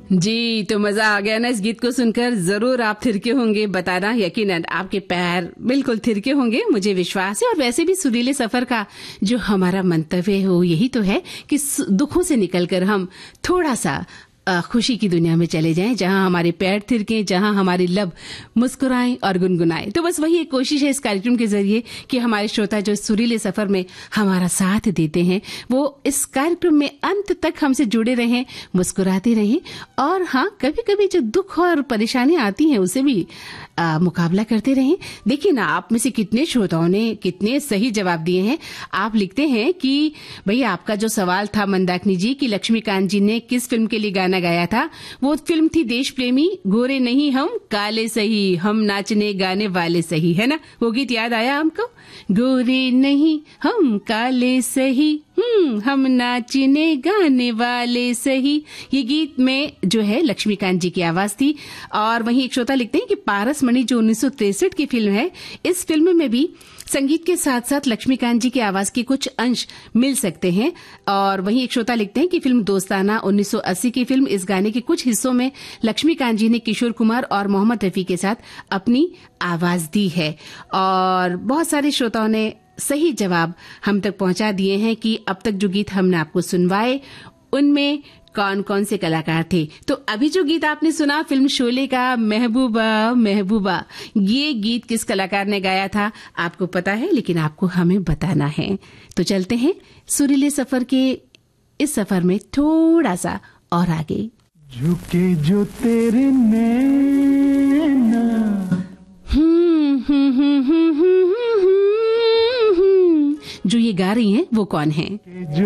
जी, तो मजा आ गया ना इस गीत को सुनकर। जरूर आप थिरके होंगे, बताना यकीनन आपके पैर बिल्कुल थिरके होंगे, मुझे विश्वास है। और वैसे भी सुरीले सफर का जो हमारा मंतव्य हो यही तो है कि दुखों से निकलकर हम थोड़ा सा खुशी की दुनिया में चले जाएं, जहां हमारे पैर थिरके, जहां हमारी लब मुस्कुराएं और गुनगुनाएं। तो बस वही एक कोशिश है इस कार्यक्रम के जरिए कि हमारे श्रोता जो सुरीले सफर में हमारा साथ देते हैं वो इस कार्यक्रम में अंत तक हमसे जुड़े रहें, मुस्कुराते रहें और हाँ, कभी कभी जो दुख और परेशानियां आती हैं उसे भी मुकाबला करते रहें। देखिए ना, आप में से कितने श्रोताओं ने कितने सही जवाब दिए हैं। आप लिखते हैं कि भैया आपका जो सवाल था मंदाकिनी जी कि लक्ष्मीकांत जी ने किस फिल्म के लिए गाना गाया था, वो फिल्म थी देश प्रेमी, गोरे नहीं हम काले सही, हम नाचने गाने वाले सही, है ना? वो गीत याद आया हमको? गोरे नहीं हम काले सही, हम नाचने गाने वाले सही। ये गीत में जो है लक्ष्मीकांत जी की आवाज थी। और वहीं एक श्रोता लिखते हैं कि पारस मणि जो 1963 की फिल्म है, इस फिल्म में भी संगीत के साथ साथ लक्ष्मीकांत जी की आवाज के कुछ अंश मिल सकते हैं। और वहीं एक श्रोता लिखते हैं कि फिल्म दोस्ताना 1980 की फिल्म, इस गाने के कुछ हिस्सों में लक्ष्मीकांत जी ने किशोर कुमार और मोहम्मद रफी के साथ अपनी आवाज दी है। और बहुत सारे श्रोताओं ने सही जवाब हम तक पहुंचा दिए हैं कि अब तक जो गीत हमने आपको सुनवाए उनमें कौन कौन से कलाकार थे। तो अभी जो गीत आपने सुना फिल्म शोले का महबूबा महबूबा, ये गीत किस कलाकार ने गाया था आपको पता है, लेकिन आपको हमें बताना है। तो चलते हैं सुरीले सफर के इस सफर में थोड़ा सा और आगे। झुके जो तेरे नैना, जो ये गा रही हैं वो कौन है?